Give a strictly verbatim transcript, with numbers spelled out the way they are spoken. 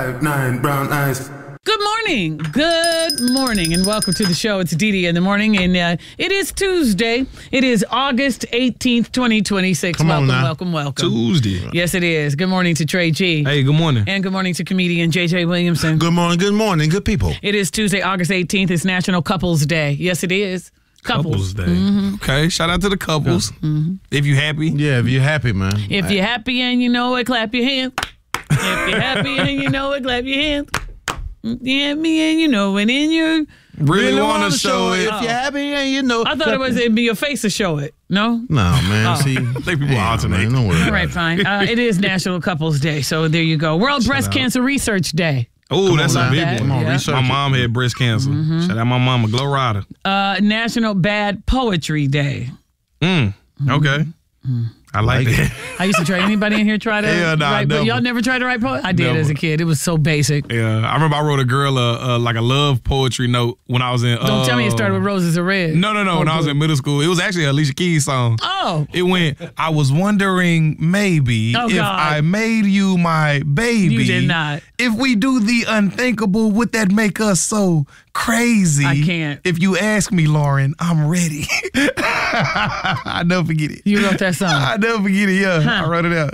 five, nine, brown eyes. Good morning. Good morning, and welcome to the show. It's Dee Dee in the morning, and uh, it is Tuesday. It is August eighteenth, twenty twenty-six. Come welcome, on now. welcome, welcome. Tuesday. Yes, it is. Good morning to Trey G. Hey, good morning. And good morning to comedian J J Williamson. Good morning, good morning, good people. It is Tuesday, August eighteenth. It's National Couples Day. Yes, it is. Couples. Couples Day. Mm-hmm. Okay, shout out to the couples. Mm-hmm. If you happy. Yeah, if you're happy, man. If you're happy and you know it, clap your hands. If you're happy and you know it, clap your hands. Yeah, me and you know it, and you Really, Really want wanna to show it. If you're happy and you know. I thought it was it'd be your face to show it. No? No, man. Oh. See, I think people Damn, alternate. man, don't worry All about right, it. fine. Uh, it is National Couples Day, so there you go. World Breast out. Cancer Research Day. Oh, that's on a now. big That, one. Come on, yeah. research My it. mom had breast cancer. Shout out my mama, Glow Rider. Uh, National Bad Poetry Day. Mm. Okay. I like Like it. I used to try. Anybody in here try to Hell nah, write? But never. y'all never tried to write poetry? I did Never. as a kid. It was so basic. Yeah, I remember I wrote a girl a, a like a love poetry note when I was in. Don't uh, tell me it started with Roses Are Red. No, no, no. Oh, when I was good. in middle school, it was actually an Alicia Keys song. Oh. It went, I was wondering maybe Oh, if God. I made you my baby. You did not. If we do the unthinkable, would that make us so crazy? I can't. If you ask me, Lauren, I'm ready. I never forget it. You wrote that song. I never forget it, yeah. Huh. I wrote it out.